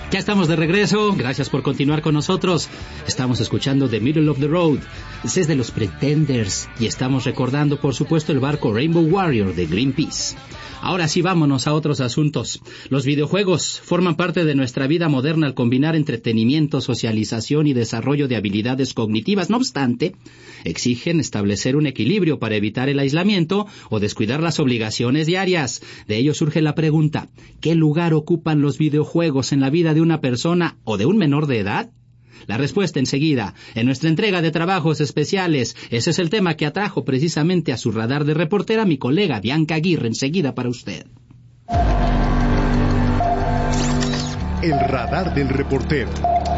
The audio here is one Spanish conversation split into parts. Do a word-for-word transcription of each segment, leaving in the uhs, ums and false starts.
Ya estamos de regreso, gracias por continuar con nosotros. Estamos escuchando The Middle of the Road, es de los Pretenders, y estamos recordando, por supuesto, el barco Rainbow Warrior de Greenpeace. Ahora sí, vámonos a otros asuntos. Los videojuegos forman parte de nuestra vida moderna al combinar entretenimiento, socialización y desarrollo de habilidades cognitivas. No obstante, exigen establecer un equilibrio para evitar el aislamiento o descuidar las obligaciones diarias. De ello surge la pregunta, ¿qué lugar ocupan los videojuegos en la vida de una persona o de un menor de edad? La respuesta enseguida, en nuestra entrega de trabajos especiales. Ese es el tema que atrajo precisamente a su radar de reportera mi colega Bianca Aguirre, enseguida para usted. El radar del reportero.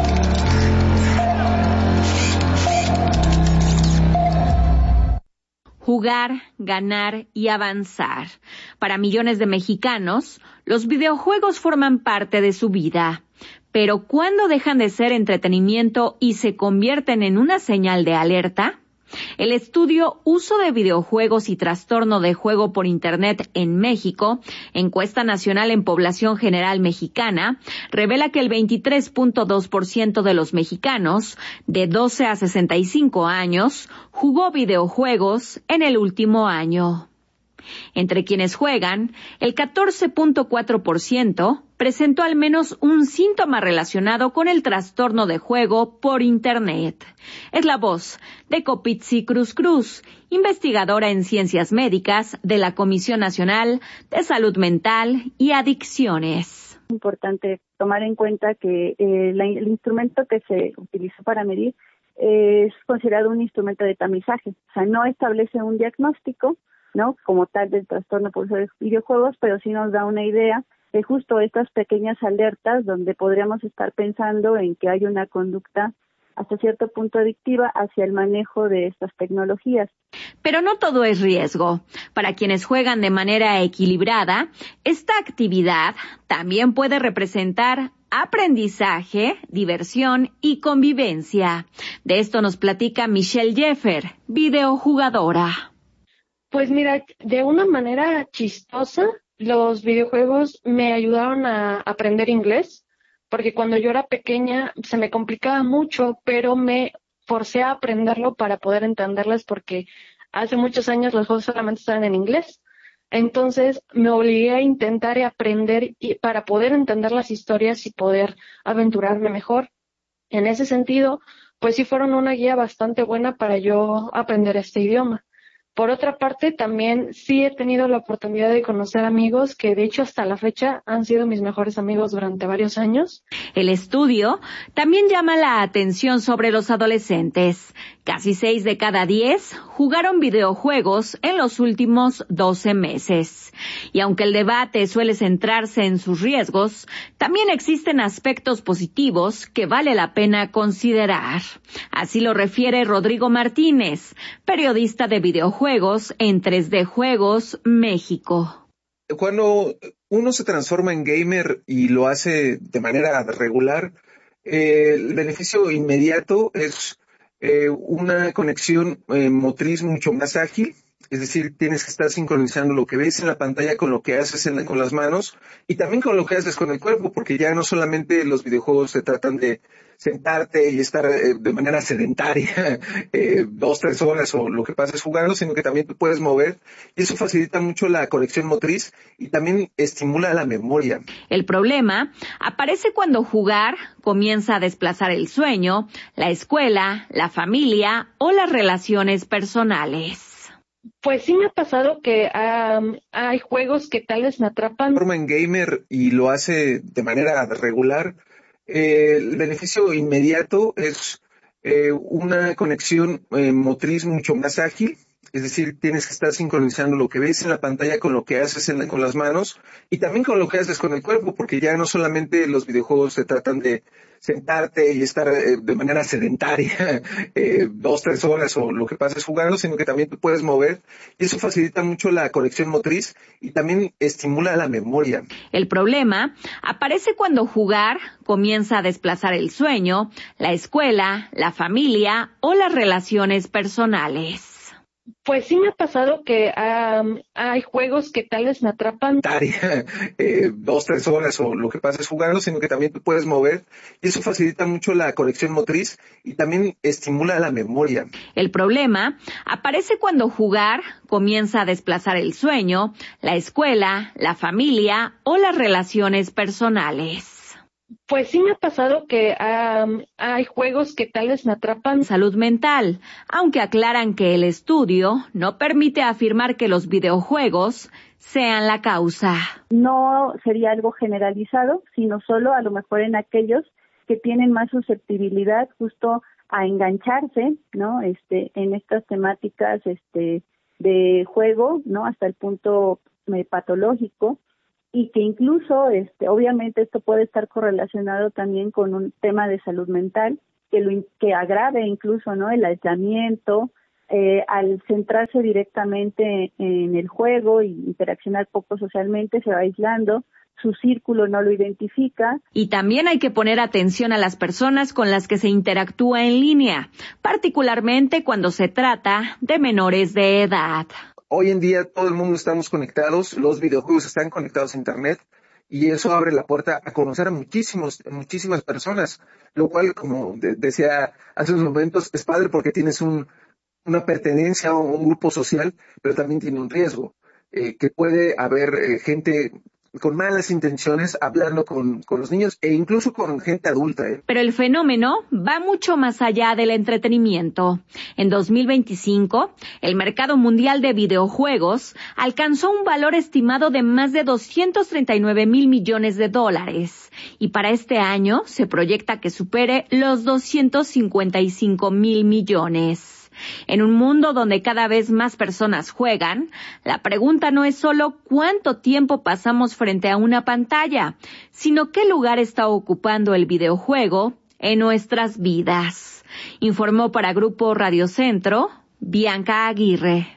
Jugar, ganar y avanzar. Para millones de mexicanos, los videojuegos forman parte de su vida. Pero ¿cuándo dejan de ser entretenimiento y se convierten en una señal de alerta? El estudio Uso de videojuegos y trastorno de juego por Internet en México, encuesta nacional en población general mexicana, revela que el veintitrés punto dos por ciento de los mexicanos de doce a sesenta y cinco años jugó videojuegos en el último año. Entre quienes juegan, el catorce punto cuatro por ciento presentó al menos un síntoma relacionado con el trastorno de juego por Internet. Es la voz de Copitzi Cruz Cruz, investigadora en ciencias médicas de la Comisión Nacional de Salud Mental y Adicciones. Es importante tomar en cuenta que eh, la, el instrumento que se utilizó para medir eh, es considerado un instrumento de tamizaje, o sea, no establece un diagnóstico, ¿no?, como tal del trastorno por uso de videojuegos, pero sí nos da una idea de justo estas pequeñas alertas donde podríamos estar pensando en que hay una conducta hasta cierto punto adictiva hacia el manejo de estas tecnologías. Pero no todo es riesgo. Para quienes juegan de manera equilibrada, esta actividad también puede representar aprendizaje, diversión y convivencia. De esto nos platica Michelle Jeffer, videojugadora. Pues mira, de una manera chistosa, los videojuegos me ayudaron a aprender inglés, porque cuando yo era pequeña se me complicaba mucho, pero me forcé a aprenderlo para poder entenderles, porque hace muchos años los juegos solamente estaban en inglés. Entonces me obligué a intentar aprender y para poder entender las historias y poder aventurarme mejor. En ese sentido, pues sí fueron una guía bastante buena para yo aprender este idioma. Por otra parte, también sí he tenido la oportunidad de conocer amigos que, de hecho, hasta la fecha han sido mis mejores amigos durante varios años. El estudio también llama la atención sobre los adolescentes. Casi seis de cada diez jugaron videojuegos en los últimos doce meses. Y aunque el debate suele centrarse en sus riesgos, también existen aspectos positivos que vale la pena considerar. Así lo refiere Rodrigo Martínez, periodista de videojuegos en tres D Juegos México. Cuando uno se transforma en gamer y lo hace de manera regular, eh, el beneficio inmediato es eh, una conexión eh, motriz mucho más ágil. Es decir, tienes que estar sincronizando lo que ves en la pantalla con lo que haces en la, con las manos y también con lo que haces con el cuerpo, porque ya no solamente los videojuegos se tratan de sentarte y estar eh, de manera sedentaria eh, dos, tres horas o lo que pases jugando, sino que también te puedes mover y eso facilita mucho la conexión motriz y también estimula la memoria. El problema aparece cuando jugar comienza a desplazar el sueño, la escuela, la familia o las relaciones personales. Pues sí me ha pasado que um, hay juegos que tal vez me atrapan. Forma en gamer y lo hace de manera regular, eh, el beneficio inmediato es eh, una conexión eh, motriz mucho más ágil. Es decir, tienes que estar sincronizando lo que ves en la pantalla con lo que haces en la, con las manos y también con lo que haces con el cuerpo, porque ya no solamente los videojuegos se tratan de sentarte y estar eh, de manera sedentaria eh, dos, tres horas o lo que pases jugando, sino que también te puedes mover y eso facilita mucho la conexión motriz y también estimula la memoria. El problema aparece cuando jugar comienza a desplazar el sueño, la escuela, la familia o las relaciones personales. Pues sí me ha pasado que um, hay juegos que tal vez me atrapan. Eh, dos, tres horas o lo que pasa es jugando, sino que también te puedes mover y eso facilita mucho la conexión motriz y también estimula la memoria. El problema aparece cuando jugar comienza a desplazar el sueño, la escuela, la familia o las relaciones personales. Pues sí me ha pasado que um, hay juegos que tal vez me atrapan. Salud mental, aunque aclaran que el estudio no permite afirmar que los videojuegos sean la causa. No sería algo generalizado, sino solo a lo mejor en aquellos que tienen más susceptibilidad justo a engancharse, ¿no? Este, en estas temáticas, este, de juego, ¿no? Hasta el punto eh, patológico. Y que incluso, este, obviamente esto puede estar correlacionado también con un tema de salud mental, que lo que agrave incluso, ¿no? El aislamiento, eh, al centrarse directamente en el juego y interaccionar poco socialmente, se va aislando, su círculo no lo identifica. Y también hay que poner atención a las personas con las que se interactúa en línea, particularmente cuando se trata de menores de edad. Hoy en día todo el mundo estamos conectados, los videojuegos están conectados a internet y eso abre la puerta a conocer a muchísimos, muchísimas personas, lo cual, como de- decía hace unos momentos, es padre porque tienes un, una pertenencia a un grupo social, pero también tiene un riesgo, eh, que puede haber eh, gente con malas intenciones hablando con, con los niños e incluso con gente adulta. ¿eh? Pero el fenómeno va mucho más allá del entretenimiento. En dos mil veinticinco, el mercado mundial de videojuegos alcanzó un valor estimado de más de doscientos treinta y nueve mil millones de dólares. Y para este año se proyecta que supere los doscientos cincuenta y cinco mil millones. En un mundo donde cada vez más personas juegan, la pregunta no es solo cuánto tiempo pasamos frente a una pantalla, sino qué lugar está ocupando el videojuego en nuestras vidas. Informó para Grupo Radio Centro, Bianca Aguirre.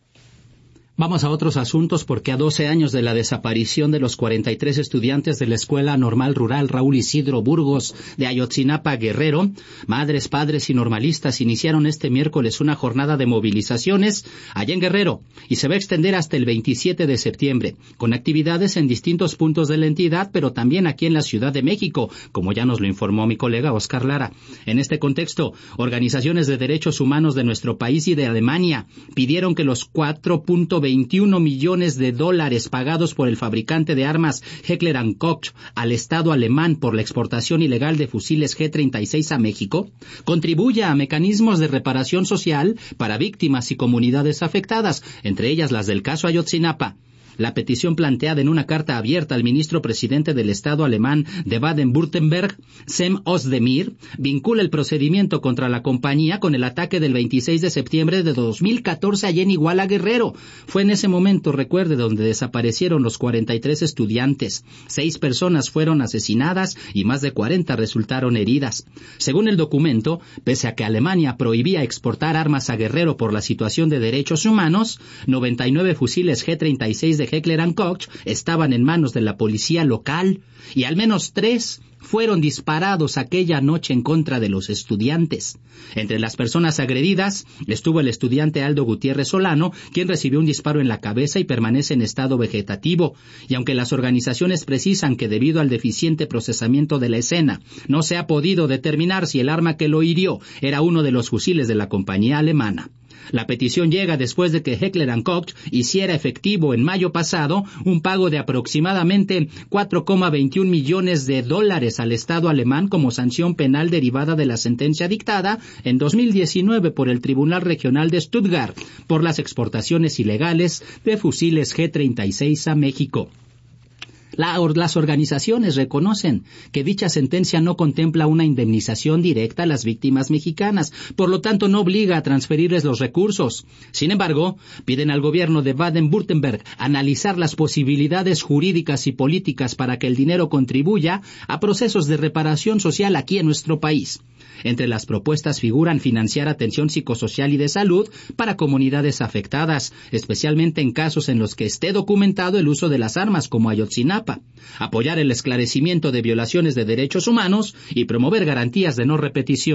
Vamos a otros asuntos porque a doce años de la desaparición de los cuarenta y tres estudiantes de la Escuela Normal Rural Raúl Isidro Burgos de Ayotzinapa, Guerrero, madres, padres y normalistas iniciaron este miércoles una jornada de movilizaciones allá en Guerrero y se va a extender hasta el veintisiete de septiembre, con actividades en distintos puntos de la entidad, pero también aquí en la Ciudad de México, como ya nos lo informó mi colega Oscar Lara. En este contexto, organizaciones de derechos humanos de nuestro país y de Alemania pidieron que los cuatro punto veintiuno millones de dólares pagados por el fabricante de armas Heckler and Koch al Estado alemán por la exportación ilegal de fusiles G treinta y seis a México contribuya a mecanismos de reparación social para víctimas y comunidades afectadas, entre ellas las del caso Ayotzinapa. La petición planteada en una carta abierta al ministro presidente del Estado alemán de Baden-Württemberg, Sem Özdemir, vincula el procedimiento contra la compañía con el ataque del veintiséis de septiembre de dos mil catorce allá en Iguala, Guerrero. Fue en ese momento, recuerde, donde desaparecieron los cuarenta y tres estudiantes. Seis personas fueron asesinadas y más de cuarenta resultaron heridas. Según el documento, pese a que Alemania prohibía exportar armas a Guerrero por la situación de derechos humanos, noventa y nueve fusiles G treinta y seis de Heckler and Koch estaban en manos de la policía local y al menos tres fueron disparados aquella noche en contra de los estudiantes. Entre las personas agredidas estuvo el estudiante Aldo Gutiérrez Solano, quien recibió un disparo en la cabeza y permanece en estado vegetativo. Y aunque las organizaciones precisan que debido al deficiente procesamiento de la escena no se ha podido determinar si el arma que lo hirió era uno de los fusiles de la compañía alemana. La petición llega después de que Heckler and Koch hiciera efectivo en mayo pasado un pago de aproximadamente cuatro coma veintiún millones de dólares al Estado alemán como sanción penal derivada de la sentencia dictada en dos mil diecinueve por el Tribunal Regional de Stuttgart por las exportaciones ilegales de fusiles G treinta y seis a México. La, las organizaciones reconocen que dicha sentencia no contempla una indemnización directa a las víctimas mexicanas, por lo tanto no obliga a transferirles los recursos. Sin embargo, piden al gobierno de Baden-Württemberg analizar las posibilidades jurídicas y políticas para que el dinero contribuya a procesos de reparación social aquí en nuestro país. Entre las propuestas figuran financiar atención psicosocial y de salud para comunidades afectadas, especialmente en casos en los que esté documentado el uso de las armas como Ayotzinapa, apoyar el esclarecimiento de violaciones de derechos humanos y promover garantías de no repetición.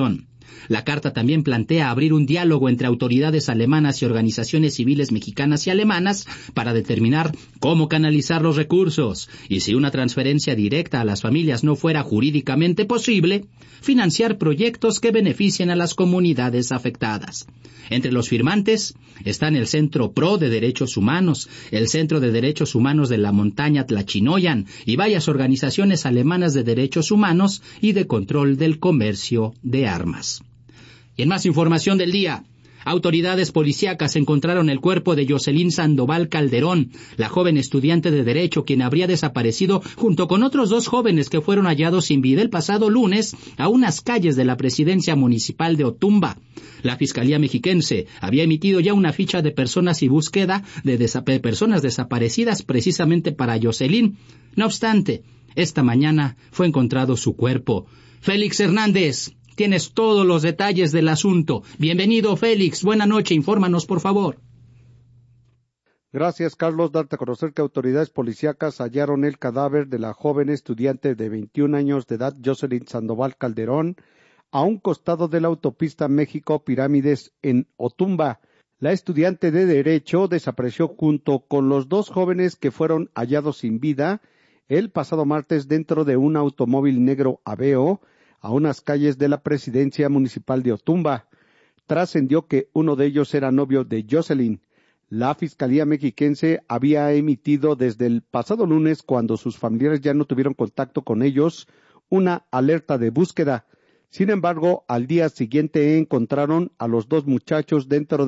La carta también plantea abrir un diálogo entre autoridades alemanas y organizaciones civiles mexicanas y alemanas para determinar cómo canalizar los recursos y, si una transferencia directa a las familias no fuera jurídicamente posible, financiar proyectos que beneficien a las comunidades afectadas. Entre los firmantes están el Centro Pro de Derechos Humanos, el Centro de Derechos Humanos de la Montaña Tlachinoyan y varias organizaciones alemanas de derechos humanos y de control del comercio de armas. Y en más información del día, autoridades policíacas encontraron el cuerpo de Jocelyn Sandoval Calderón, la joven estudiante de Derecho, quien habría desaparecido junto con otros dos jóvenes que fueron hallados sin vida el pasado lunes a unas calles de la presidencia municipal de Otumba. La Fiscalía Mexiquense había emitido ya una ficha de personas y búsqueda de desa- personas desaparecidas precisamente para Jocelyn. No obstante, esta mañana fue encontrado su cuerpo. Félix Hernández, tienes todos los detalles del asunto. Bienvenido, Félix. Buena noche. Infórmanos, por favor. Gracias, Carlos. Darte a conocer que autoridades policíacas hallaron el cadáver de la joven estudiante de veintiún años de edad, Jocelyn Sandoval Calderón, a un costado de la autopista México-Pirámides en Otumba. La estudiante de Derecho desapareció junto con los dos jóvenes que fueron hallados sin vida el pasado martes dentro de un automóvil negro Aveo, a unas calles de la presidencia municipal de Otumba. Trascendió que uno de ellos era novio de Jocelyn. La Fiscalía Mexiquense había emitido desde el pasado lunes, cuando sus familiares ya no tuvieron contacto con ellos, una alerta de búsqueda. Sin embargo, al día siguiente encontraron a los dos muchachos dentro de